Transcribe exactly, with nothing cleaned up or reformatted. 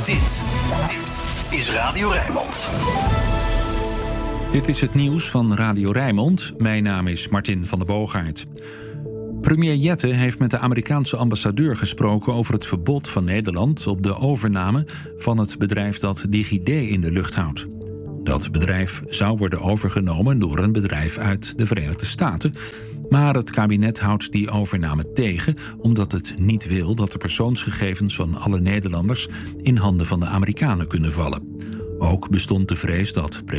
Dit, dit is Radio Rijnmond. Dit is het nieuws van Radio Rijnmond. Mijn naam is Martin van der Boogaard. Premier Jette heeft met de Amerikaanse ambassadeur gesproken over het verbod van Nederland op de overname van het bedrijf dat DigiD in de lucht houdt. Dat bedrijf zou worden overgenomen door een bedrijf uit de Verenigde Staten. Maar het kabinet houdt die overname tegen, omdat het niet wil dat de persoonsgegevens van alle Nederlanders in handen van de Amerikanen kunnen vallen. Ook bestond de vrees dat